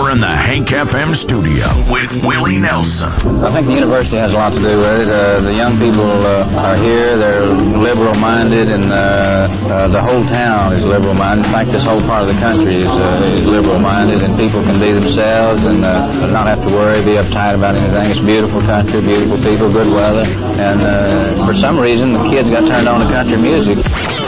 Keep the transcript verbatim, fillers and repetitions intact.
We're in the Hank F M studio with Willie Nelson. I think the university has a lot to do with it. Uh, the young people uh, are here. They're liberal-minded, and uh, uh, the whole town is liberal-minded. In fact, this whole part of the country is, uh, is liberal-minded, and people can be themselves and uh, not have to worry, be uptight about anything. It's a beautiful country, beautiful people, good weather, and uh, for some reason the kids got turned on to country music.